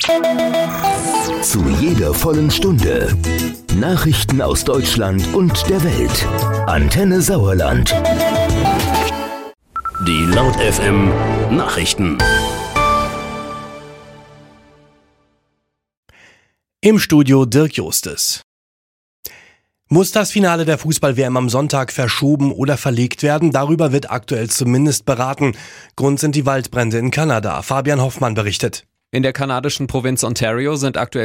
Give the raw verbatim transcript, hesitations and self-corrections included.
Zu jeder vollen Stunde Nachrichten aus Deutschland und der Welt. Antenne Sauerland. Die Laut F M Nachrichten. Im Studio Dirk Justes. Muss das Finale der Fußball-W M am Sonntag verschoben oder verlegt werden? Darüber wird aktuell zumindest beraten. Grund sind die Waldbrände in Kanada. Fabian Hoffmann berichtet. In der kanadischen Provinz Ontario sind aktuell